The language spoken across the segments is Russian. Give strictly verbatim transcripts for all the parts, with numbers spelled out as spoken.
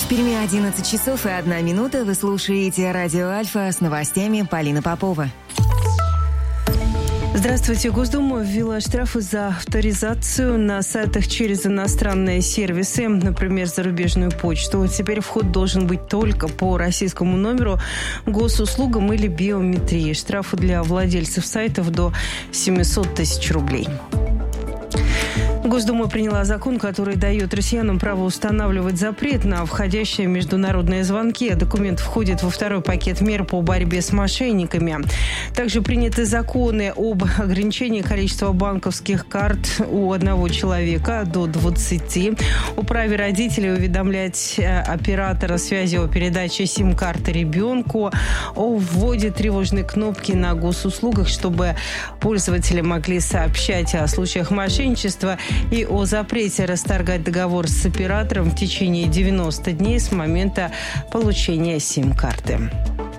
В Перми одиннадцать часов и одна минута. Вы слушаете радио Альфа с новостями. Полина Попова. Здравствуйте. Госдума ввела штрафы за авторизацию на сайтах через иностранные сервисы, например, зарубежную почту. Теперь вход должен быть только по российскому номеру, госуслугам или биометрии. Штрафы для владельцев сайтов до семьсот тысяч рублей. Госдума приняла закон, который дает россиянам право устанавливать запрет на входящие международные звонки. Документ входит во второй пакет мер по борьбе с мошенниками. Также приняты законы об ограничении количества банковских карт у одного человека до двадцати, о праве родителей уведомлять оператора связи о передаче сим-карты ребенку, о вводе тревожной кнопки на госуслугах, чтобы пользователи могли сообщать о случаях мошенничества, и о запрете расторгать договор с оператором в течение девяноста дней с момента получения сим-карты.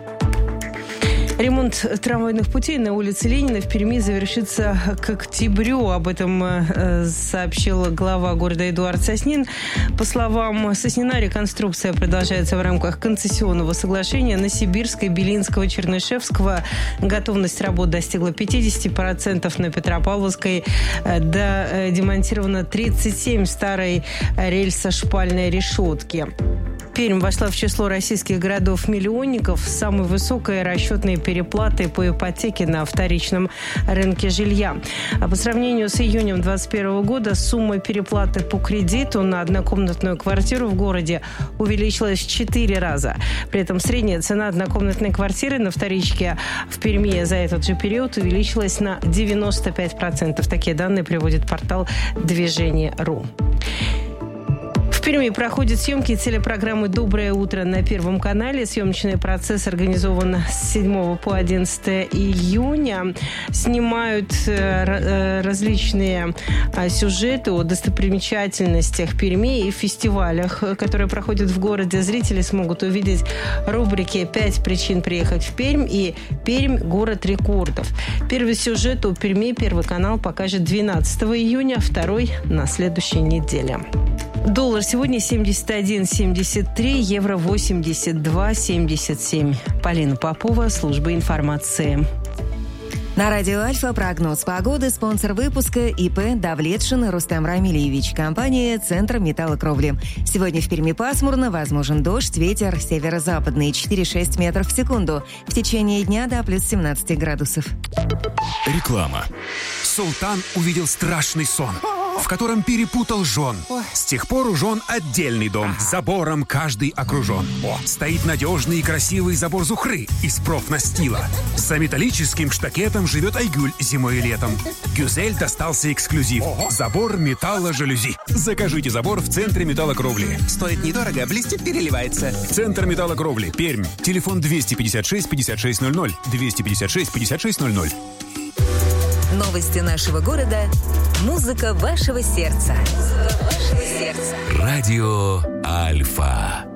Ремонт трамвайных путей на улице Ленина в Перми завершится к октябрю. Об этом э, сообщил глава города Эдуард Соснин. По словам Соснина, реконструкция продолжается в рамках концессионного соглашения на Сибирской, Белинского, Чернышевского. Готовность работ достигла пятьдесят процентов, на Петропавловской э, да, э, демонтировано тридцать семь старой рельсо-шпальной решетки. Пермь вошла в число российских городов-миллионников с самой высокой расчетной переплатой по ипотеке на вторичном рынке жилья. А по сравнению с июнем двадцать первого года сумма переплаты по кредиту на однокомнатную квартиру в городе увеличилась в четыре раза. При этом средняя цена однокомнатной квартиры на вторичке в Перми за этот же период увеличилась на девяносто пять процентов. Такие данные приводит портал движение точка ру. В Перми проходят съемки телепрограммы «Доброе утро» на Первом канале. Съемочный процесс организован с седьмого по одиннадцатое июня. Снимают различные сюжеты о достопримечательностях Перми и фестивалях, которые проходят в городе. Зрители смогут увидеть рубрики «Пять причин приехать в Пермь» и «Пермь. Город рекордов». Первый сюжет о Перми Первый канал покажет двенадцатого июня, второй на следующей неделе. Доллар сегодня семьдесят один семьдесят три, евро восемьдесят два семьдесят семь. Полина Попова, служба информации. На радио Альфа прогноз погоды. Спонсор выпуска ИП Давлетшин Рустам Рамилевич. Компания «Центр металлокровли». Сегодня в Перми пасмурно, возможен дождь, ветер северо-западный четыре-шесть метров в секунду. В течение дня до плюс семнадцать градусов. Реклама. Султан увидел страшный сон, в котором перепутал жен. С тех пор у жен отдельный дом. Забором каждый окружен. Стоит надежный и красивый забор Зухры из профнастила. За металлическим штакетом живет Айгуль зимой и летом. Гюзель достался эксклюзив. Забор металло-жалюзи. Закажите забор в центре металлокровли. Стоит недорого, блестит, переливается. Центр металлокровли. Пермь. Телефон двести пятьдесят шесть пятьдесят шесть ноль ноль. двести пятьдесят шесть пятьдесят шесть ноль ноль. Новости нашего города. Музыка вашего сердца. Музыка вашего сердца. Радио Альфа.